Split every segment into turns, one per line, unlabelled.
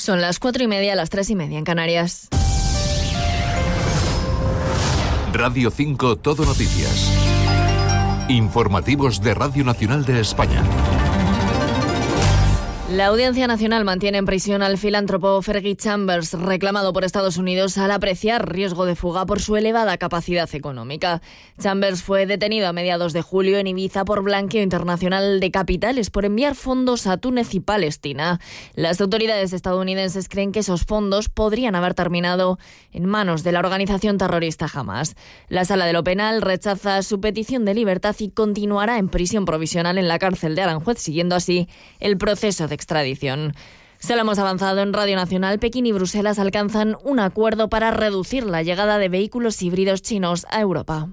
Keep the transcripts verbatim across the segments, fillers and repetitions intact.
Son las cuatro y media, las tres y media en Canarias.
Radio cinco Todo Noticias. Informativos de Radio Nacional de España.
La Audiencia Nacional mantiene en prisión al filántropo Fergie Chambers, reclamado por Estados Unidos al apreciar riesgo de fuga por su elevada capacidad económica. Chambers fue detenido a mediados de julio en Ibiza por blanqueo internacional de capitales por enviar fondos a Túnez y Palestina. Las autoridades estadounidenses creen que esos fondos podrían haber terminado en manos de la organización terrorista Hamas. La Sala de lo Penal rechaza su petición de libertad y continuará en prisión provisional en la cárcel de Aranjuez, siguiendo así el proceso de extradición. Se lo hemos avanzado en Radio Nacional. Pekín y Bruselas alcanzan un acuerdo para reducir la llegada de vehículos híbridos chinos a Europa.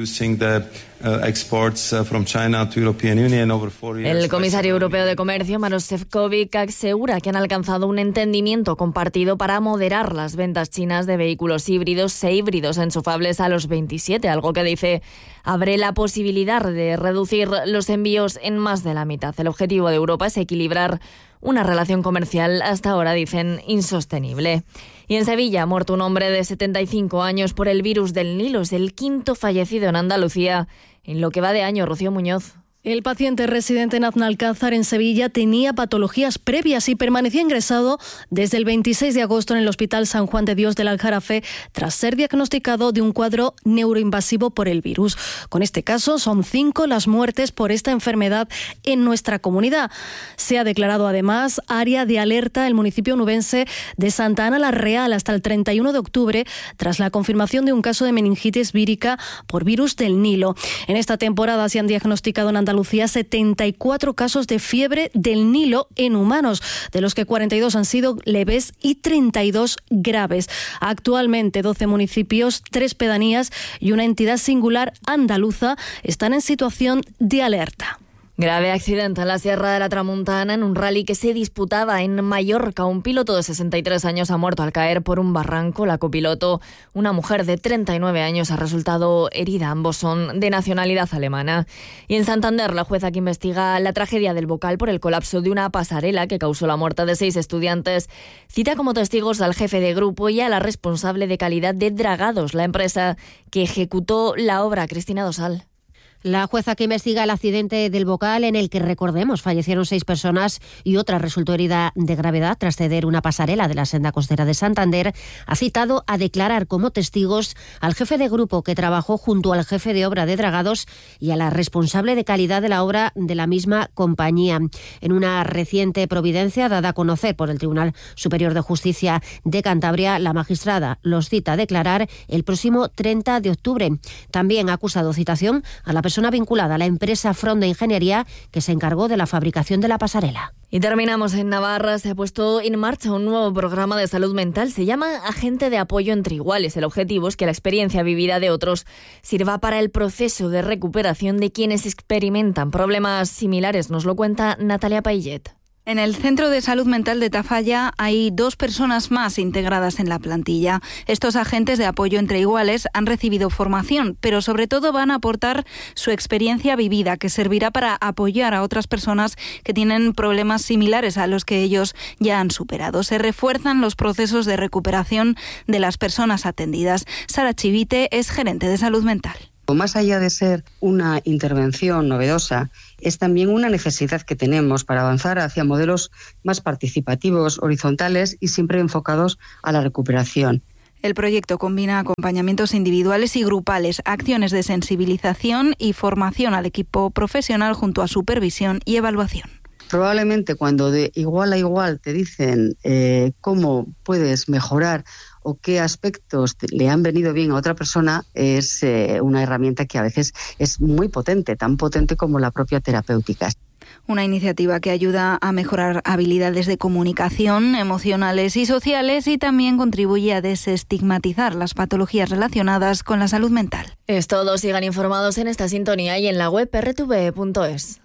El comisario europeo de Comercio, Maroš Šefčovič, asegura que han alcanzado un entendimiento compartido para moderar las ventas chinas de vehículos híbridos e híbridos enchufables a los veintisiete, algo que dice abre la posibilidad de reducir los envíos en más de la mitad. El objetivo de Europa es equilibrar una relación comercial hasta ahora, dicen, insostenible. Y en Sevilla ha muerto un hombre de setenta y cinco años por el virus del Nilo. Es el quinto fallecido en Andalucía en lo que va de año. Rocío Muñoz.
El paciente residente en Aznalcázar, en Sevilla, tenía patologías previas y permanecía ingresado desde el veintiséis de agosto en el Hospital San Juan de Dios del Aljarafe tras ser diagnosticado de un cuadro neuroinvasivo por el virus. Con este caso, son cinco las muertes por esta enfermedad en nuestra comunidad. Se ha declarado además área de alerta el municipio onubense de Santa Ana la Real hasta el treinta y uno de octubre tras la confirmación de un caso de meningitis vírica por virus del Nilo. En esta temporada se han diagnosticado en Andalucía Andalucía setenta y cuatro casos de fiebre del Nilo en humanos, de los que cuarenta y dos han sido leves y treinta y dos graves. Actualmente doce municipios, tres pedanías y una entidad singular andaluza están en situación de alerta.
Grave accidente en la Sierra de la Tramuntana en un rally que se disputaba en Mallorca. Un piloto de sesenta y tres años ha muerto al caer por un barranco. La copiloto, una mujer de treinta y nueve años, ha resultado herida. Ambos son de nacionalidad alemana. Y en Santander, la jueza que investiga la tragedia del Bocal por el colapso de una pasarela que causó la muerte de seis estudiantes cita como testigos al jefe de grupo y a la responsable de calidad de Dragados, la empresa que ejecutó la obra, Cristina Dosal.
La jueza que investiga el accidente del Bocal, en el que, recordemos, fallecieron seis personas y otra resultó herida de gravedad tras ceder una pasarela de la senda costera de Santander, ha citado a declarar como testigos al jefe de grupo que trabajó junto al jefe de obra de Dragados y a la responsable de calidad de la obra de la misma compañía. En una reciente providencia dada a conocer por el Tribunal Superior de Justicia de Cantabria, la magistrada los cita a declarar el próximo treinta de octubre. También ha acusado citación a la persona vinculada a la empresa Fronda Ingeniería que se encargó de la fabricación de la pasarela.
Y terminamos en Navarra. Se ha puesto en marcha un nuevo programa de salud mental. Se llama Agente de Apoyo entre Iguales. El objetivo es que la experiencia vivida de otros sirva para el proceso de recuperación de quienes experimentan problemas similares. Nos lo cuenta Natalia Paillet.
En el Centro de Salud Mental de Tafalla hay dos personas más integradas en la plantilla. Estos agentes de apoyo entre iguales han recibido formación, pero sobre todo van a aportar su experiencia vivida, que servirá para apoyar a otras personas que tienen problemas similares a los que ellos ya han superado. Se refuerzan los procesos de recuperación de las personas atendidas. Sara Chivite es gerente de salud mental.
Más allá de ser una intervención novedosa, es también una necesidad que tenemos para avanzar hacia modelos más participativos, horizontales y siempre enfocados a la recuperación.
El proyecto combina acompañamientos individuales y grupales, acciones de sensibilización y formación al equipo profesional junto a supervisión y evaluación.
Probablemente cuando de igual a igual te dicen eh, cómo puedes mejorar o qué aspectos le han venido bien a otra persona, es eh, una herramienta que a veces es muy potente, tan potente como la propia terapéutica.
Una iniciativa que ayuda a mejorar habilidades de comunicación, emocionales y sociales, y también contribuye a desestigmatizar las patologías relacionadas con la salud mental.
Es todo. Sigan informados en esta sintonía y en la web erre te ve punto es.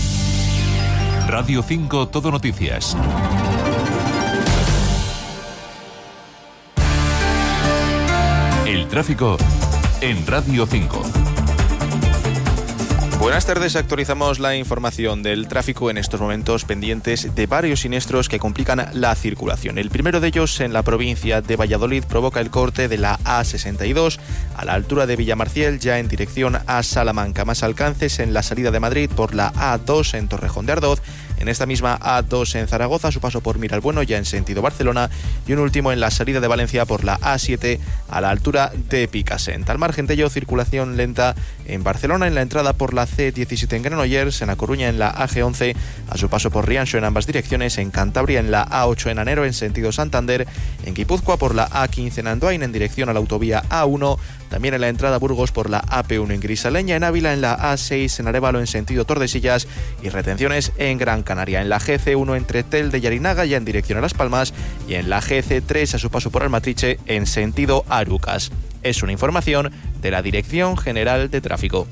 Radio cinco Todo Noticias. El tráfico en Radio cinco.
Buenas tardes, actualizamos la información del tráfico en estos momentos pendientes de varios siniestros que complican la circulación. El primero de ellos en la provincia de Valladolid provoca el corte de la A sesenta y dos a la altura de Villamarciel, ya en dirección a Salamanca. Más alcances en la salida de Madrid por la A dos en Torrejón de Ardoz, en esta misma A dos en Zaragoza, su paso por Miralbueno ya en sentido Barcelona, y un último en la salida de Valencia por la A siete a la altura de Picassent. Al margen de ello, circulación lenta en Barcelona en la entrada por la C diecisiete en Granollers, en A Coruña en la A G once a su paso por Rianxo en ambas direcciones, en Cantabria en la A ocho en Anero en sentido Santander, en Guipúzcoa por la A quince en Andoain en dirección a la autovía A uno, también en la entrada a Burgos por la A P uno en Grisaleña, en Ávila en la A seis en Arévalo en sentido Tordesillas y retenciones en Gran Canaria, en la G C uno entre Telde y Arinaga ya en dirección a Las Palmas y en la G C tres a su paso por Almatriche en sentido Arucas. Es una información de la Dirección General de Tráfico.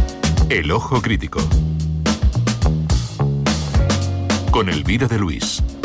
El Ojo Crítico con Elvira de Luis.